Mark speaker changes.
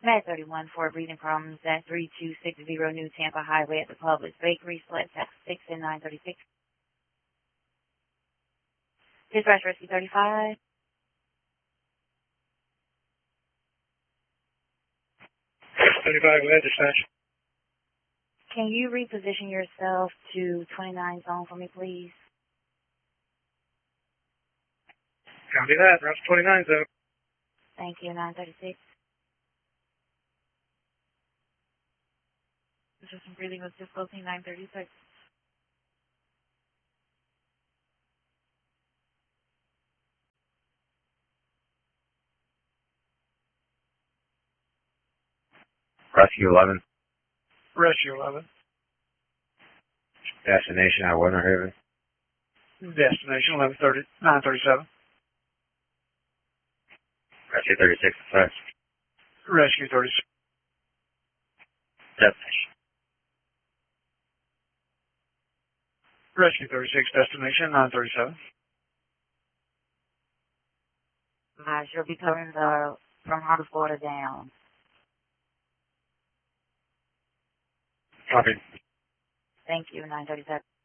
Speaker 1: Med 31 for breathing problems at 3260 New Tampa Highway at the Publix Bakery, Select Tax 6 and 936. Dispatch Rescue 35.
Speaker 2: 35, go ahead, dispatch.
Speaker 1: Can you reposition yourself to 29 zone for me, please?
Speaker 2: Copy that, route 29 zone.
Speaker 1: Thank you, 936. This is some breathing with difficulty, 936.
Speaker 3: Rescue 11.
Speaker 2: Rescue 11.
Speaker 3: Destination at Winter Haven.
Speaker 2: Destination 937.
Speaker 3: Rescue 36 effects.
Speaker 2: Rescue 36.
Speaker 3: Destination.
Speaker 2: Rescue 36, destination 937.
Speaker 1: She'll be covering from Harbor, Florida down.
Speaker 2: Copy.
Speaker 1: Thank you, 937.